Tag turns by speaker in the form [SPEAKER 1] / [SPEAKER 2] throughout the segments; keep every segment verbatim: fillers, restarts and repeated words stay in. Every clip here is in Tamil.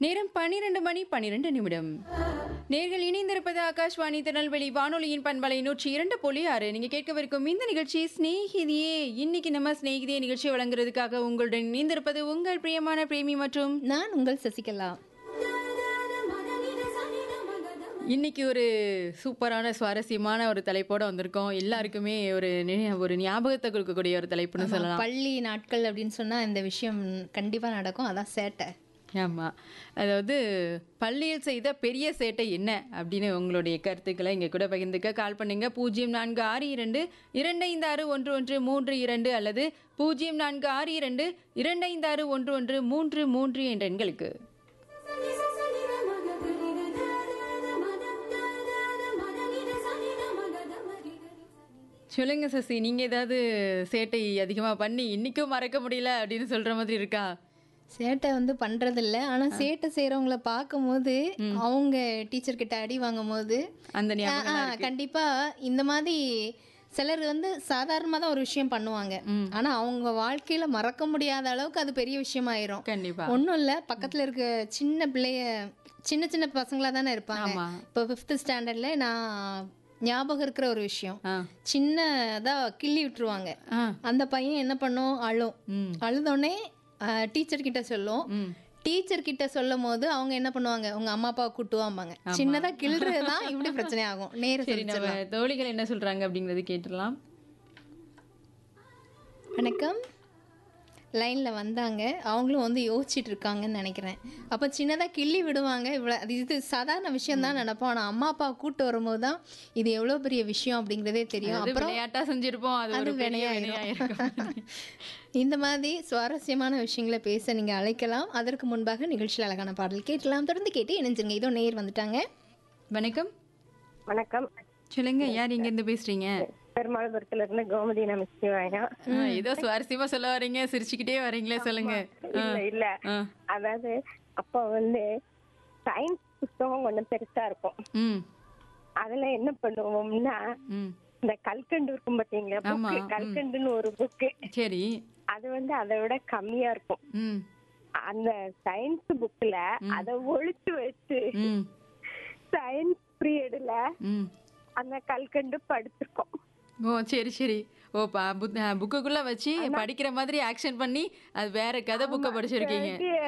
[SPEAKER 1] நேரம் பன்னிரண்டு மணி பன்னிரண்டு நிமிடம். நேர்கள் இணைந்திருப்பது ஆகாஷ்வாணி திருநெல்வேலி வானொலியின் பண்பலை நூற்றி இரண்டு புள்ளி ஆறு. நீங்க கேட்கவிருக்கும் இந்த நிகழ்ச்சி ஸ்நேகிதியே. இன்னைக்கு நம்ம ஸ்நேகிதியே நிகழ்ச்சி வழங்குறதுக்காக உங்களுடன் இணைந்திருப்பது உங்கள் பிரியமான பிரேமி மற்றும்
[SPEAKER 2] நான் உங்கள் சசிகலா.
[SPEAKER 1] இன்னைக்கு ஒரு சூப்பரான சுவாரஸ்யமான ஒரு தலைப்போட வந்திருக்கோம். எல்லாருக்குமே ஒரு நி- ஒரு ஞாபகத்தை கொடுக்கக்கூடிய ஒரு தலைப்புன்னு
[SPEAKER 2] ஆமா,
[SPEAKER 1] சொல்லலாம்.
[SPEAKER 2] பள்ளி நாட்கள் அப்படின்னு சொன்னா இந்த விஷயம் கண்டிப்பா நடக்கும். அதான் சேட்டை.
[SPEAKER 1] ஆமாம், அதாவது பள்ளியில் செய்த பெரிய சேட்டை என்ன அப்படின்னு உங்களுடைய கருத்துக்களை இங்கே கூட பகிர்ந்துக்க கால் பண்ணுங்க. பூஜ்ஜியம் நான்கு ஆறு இரண்டு இரண்டு ஐந்து ஆறு ஒன்று ஒன்று மூன்று இரண்டு அல்லது பூஜ்ஜியம் நான்கு ஆறு இரண்டு இரண்டு ஐந்து ஆறு ஒன்று ஒன்று மூன்று மூன்று என்ற எண்களுக்கு. சொல்லுங்க சசி, நீங்க ஏதாவது சேட்டை அதிகமாக பண்ணி இன்னைக்கும் மறக்க முடியல அப்படின்னு சொல்ற மாதிரி இருக்கா?
[SPEAKER 2] சேட்டை வந்து பண்றது இல்ல. ஆனா சேட்டை செய்யறவங்கள பார்க்கும்போது அவங்க டீச்சர் கிட்ட அடி வாங்கும் போது
[SPEAKER 1] அந்த
[SPEAKER 2] ஆ,
[SPEAKER 1] ஞாபகம்
[SPEAKER 2] ஆ, கண்டிப்பா இந்த மாதிரி சிலர் வந்து சாதாரணமாக தான் ஒரு விஷயம் பண்ணுவாங்க. ஆனா அவங்க வாழ்க்கையில மறக்க முடியாத அளவுக்கு அது பெரிய விஷயமாயிரும்.
[SPEAKER 1] கண்டிப்பா.
[SPEAKER 2] ஒன்றும் இல்லை, பக்கத்தில் இருக்க சின்ன பிள்ளைய சின்ன சின்ன பசங்களாக தானே இருப்பாங்க.
[SPEAKER 1] ஆமா.
[SPEAKER 2] இப்போ ஃபிஃப்த் ஸ்டாண்டர்டில் நான் ஞாபகம் இருக்கிற ஒரு விஷயம்,
[SPEAKER 1] ஆ
[SPEAKER 2] சின்னதா கிள்ளி விட்டுருவாங்க.
[SPEAKER 1] ஆ
[SPEAKER 2] அந்த பையன் என்ன பண்ணும், அழும்.
[SPEAKER 1] ம்
[SPEAKER 2] அழுதோடனே டீச்சர் கிட்ட சொல்லும்.
[SPEAKER 1] ம்
[SPEAKER 2] டீச்சர் கிட்ட சொல்லும் போது அவங்க என்ன பண்ணுவாங்க, உங்க அம்மா அப்பாவை கூட்டுவாம்பாங்க. சின்னதா கிள்றது தான் இப்படி பிரச்சனை ஆகும். நேர
[SPEAKER 1] சரி, நம்ம தோழிகள் என்ன சொல்றாங்க அப்படிங்கறது கேட்டுடலாம்.
[SPEAKER 2] வணக்கம். லைன்ல வந்தாங்க, அவங்களும் வந்து யோசிச்சுட்டு இருக்காங்கன்னு நினைக்கிறேன். அப்போ சின்னதாக கிள்ளி விடுவாங்க. இவ்வளோ அது இது சாதாரண விஷயம் தான் நினைப்போம். ஆனால் அம்மா அப்பா கூட்டு வரும்போது தான் இது எவ்வளோ பெரிய விஷயம் அப்படிங்கிறதே தெரியும்.
[SPEAKER 1] அது
[SPEAKER 2] அப்புறம்
[SPEAKER 1] விளையாட்டா செஞ்சிருப்போம், அது
[SPEAKER 2] அது
[SPEAKER 1] ஒரு பெரிய
[SPEAKER 2] வினையாயிரும்.
[SPEAKER 1] வினையாயிருக்கும்.
[SPEAKER 2] இந்த மாதிரி சுவாரஸ்யமான விஷயங்களை பேச நீங்கள் அழைக்கலாம். அதற்கு முன்பாக நிகழ்ச்சியில் அழகான பாடல் கேட்கலாம். தொடர்ந்து கேட்டு இணைஞ்சுங்க. இதோ நேர் வந்துட்டாங்க.
[SPEAKER 1] வணக்கம்.
[SPEAKER 3] வணக்கம்.
[SPEAKER 1] சொல்லுங்க, யார் இங்க இருந்து பேசுறீங்க?
[SPEAKER 3] பெருமாள்புரத்துல இருந்து கோமதி நமச்சிவாயா.
[SPEAKER 1] ஆ, ஏதோ சுவாரஸ்யமா சொல்ல வரீங்க, சிரிச்சுக்கிட்டே வரீங்களே, சொல்லுங்க. ஆ,
[SPEAKER 3] இல்ல இல்ல
[SPEAKER 1] ஆ,
[SPEAKER 3] அதாவது அப்ப வந்து சயின்ஸ் புஸ்தகம் கொஞ்சம் பெருசா இருக்கும்.
[SPEAKER 1] ம்
[SPEAKER 3] அதுல என்ன பண்ணுவோம்னா,
[SPEAKER 1] ம்
[SPEAKER 3] இந்த கல்கண்டு இருக்கும் பாத்தீங்களா,
[SPEAKER 1] ஆமா,
[SPEAKER 3] புக்கு
[SPEAKER 1] ம்.
[SPEAKER 3] கல்கண்டுன்னு ஒரு புக்கு,
[SPEAKER 1] சரி.
[SPEAKER 3] அது வந்து அதை விட கம்மியா இருக்கும்.
[SPEAKER 1] ம்
[SPEAKER 3] அந்த சயின்ஸ் புக்ல அதை ஒழிச்சு வச்சு
[SPEAKER 1] ம்
[SPEAKER 3] சயின்ஸ் பீரியட்ல
[SPEAKER 1] ம்
[SPEAKER 3] அந்த கல்கண்டு படிச்சிருக்கோம்.
[SPEAKER 1] ஓ சரி சரி. ஓ பா புக்குக்குள்ள வச்சு படிக்கிற மாதிரி ஆக்ஷன் பண்ணி அது வேற கதை புக்கை படிச்சிருக்கீங்க.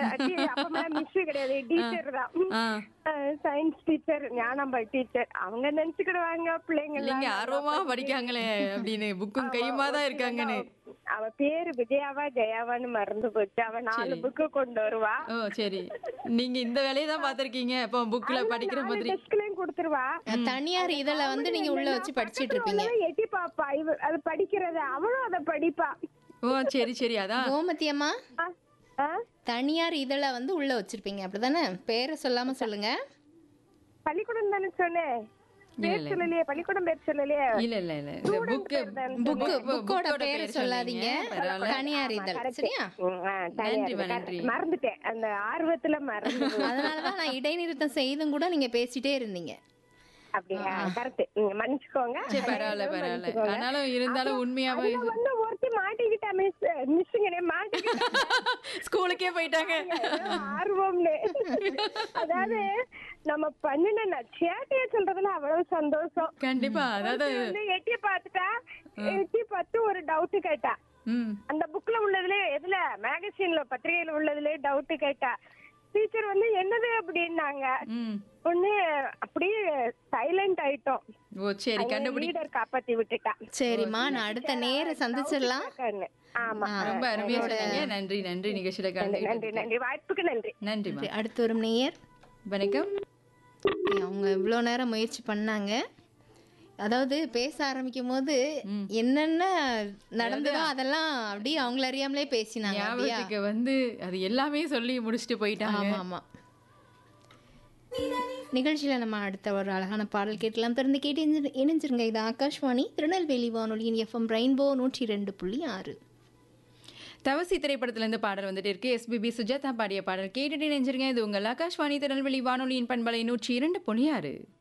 [SPEAKER 3] மிஸ் கிடையாது, டீச்சர் தான்.
[SPEAKER 1] ஆ,
[SPEAKER 3] சயின்ஸ் டீச்சர், ஞானம்பாள் டீச்சர். அவங்க நினைச்சுக்கிடுவாங்க பிள்ளைங்க
[SPEAKER 1] இல்லைங்க ஆர்வமா படிக்காங்களே அப்படின்னு, புக்கும் கையுமா தான் இருக்காங்கன்னு.
[SPEAKER 3] அவ பேரு விஜயாவா ஜெயாவான்னு மறந்து போச்சு. அவ நாலு புக்கு கொண்டு வருவா.
[SPEAKER 1] ஓ சரி, நீங்க இந்த வேலையை தான் பாத்திருக்கீங்க. இப்போ புக்ல படிக்கிற மாதிரி
[SPEAKER 3] டெஸ்க்லயும் கொடுத்துருவா.
[SPEAKER 2] தனியார் இதில் வந்து நீங்கள் உள்ளே வச்சு படிச்சுட்டு இருப்பீங்க.
[SPEAKER 3] எட்டி பாப்பா இவ அது படிக்கிறது, அவளும் அதை படிப்பா.
[SPEAKER 1] ஓ சரி சரி. அதான்
[SPEAKER 2] கோமதி அம்மா,
[SPEAKER 3] ஆ, ஆ,
[SPEAKER 2] தனியார் இதழ வந்து உள்ள வச்சிருப்பீங்க அப்படிதானே? பேரை சொல்லாம சொல்லுங்க.
[SPEAKER 3] பள்ளிக்கூடம் தானே சொன்னேன். பேர் சொல்லலையே, பள்ளிக்கூடம் பேர் சொல்லலையே.
[SPEAKER 1] இல்ல இல்ல இல்ல இந்த புக்கு
[SPEAKER 2] புக்கு புக்கோட பேரை சொல்லாதீங்க. தனியார் இதழ், சரியா?
[SPEAKER 3] ம், ஆ, தனியா
[SPEAKER 1] நன்றி,
[SPEAKER 3] இருக்கு.
[SPEAKER 1] நன்றி.
[SPEAKER 3] மறந்துட்டேன், அந்த ஆர்வத்துல மறந்து.
[SPEAKER 2] அதனாலதான் நான் இடைநிறுத்தம் செய்தும் கூட நீங்க பேசிட்டே இருந்தீங்க.
[SPEAKER 3] அப்படியா? கரெக்ட். நீங்க மன்னிச்சுக்கோங்க.
[SPEAKER 1] சரி, பரவாயில்ல பரவாயில்ல. ஆனாலும் இருந்தாலும் உண்மையாவே
[SPEAKER 3] அதுல வந்து ஒருத்தி மாட்டிக்கிட்டா, மிஸ் மிஸ்ஸுங்கனே மாட்டிக்கிட்டா.
[SPEAKER 1] ஸ்கூலுக்கே போயிட்டாங்க.
[SPEAKER 3] ஆர்வம்னு. அதாவது நம்ம பண்ணின சேட்டைய சொல்றதுல அவ்வளவு சந்தோஷம்.
[SPEAKER 1] கண்டிப்பா. அதாவது
[SPEAKER 3] ஒருத்தி வந்து எட்டி பார்த்துட்டா, எட்டி பார்த்து ஒரு டவுட் கேட்டா.
[SPEAKER 1] ம்
[SPEAKER 3] அந்த புக்ல உள்ளதுல, எதுல மேகசின்ல பத்திரிகையில உள்ளதுல டவுட் கேட்டா. டீச்சர் வந்து என்னது அப்படின்னாங்க.
[SPEAKER 1] ம்
[SPEAKER 3] ஒண்ணு அப்படியே சைலண்ட் ஆயிட்டோம்.
[SPEAKER 1] ஓ சரி, கண்டுபிடி.
[SPEAKER 3] லீடர் காப்பாத்தி விட்டுட்டா.
[SPEAKER 2] சரிம்மா, நான் அடுத்த நேர சந்திச்சிடலாம்.
[SPEAKER 3] கண்ணு. ஆமா.
[SPEAKER 1] ரொம்ப அருமையா சொன்னீங்க. நன்றி நன்றி. நிகழ்ச்சியில
[SPEAKER 3] நன்றி
[SPEAKER 1] கலந்து
[SPEAKER 3] நன்றி. வாய்ப்புக்கு நன்றி.
[SPEAKER 1] நன்றிமா.
[SPEAKER 2] அடுத்து ஒரு நேயர்.
[SPEAKER 1] வணக்கம்.
[SPEAKER 2] அவங்க இவ்வளோ நேரம் முயற்சி பண்ணாங்க. அதாவது பேச ஆரம்பிக்கும் போது என்னென்ன நடந்ததோ அதெல்லாம் அப்படியே அவங்கள அறியாமலே பேசினாங்க. அப்படியா?
[SPEAKER 1] ஞாபகத்துக்கு வந்து அது எல்லாமே சொல்லி முடிச்சுட்டு போயிட்டாங்க.
[SPEAKER 2] ஆமா ஆமா. நிகழ்ச்சியில நம்ம அடுத்த ஒரு அழகான பாடல் கேட்கலாம். திறந்து கேட்டு இணைஞ்சு- இணைஞ்சிருங்க. இது ஆகாஷ்வாணி திருநெல்வேலி வானொலியின் எஃப்எம் ரெயின்போ நூற்றி ரெண்டு புள்ளி ஆறு.
[SPEAKER 1] தவசி திரைப்படத்துல இருந்து பாடல் வந்துட்டு இருக்கு. எஸ்பிபி சுஜாதா பாடிய பாடல் கேட்டுட்டு நினைஞ்சிருங்க. இது உங்கள் ஆகாஷ்வாணி திருநெல்வேலி வானொலியின் பண்பலை நூற்றி இரண்டு புள்ளி ஆறு.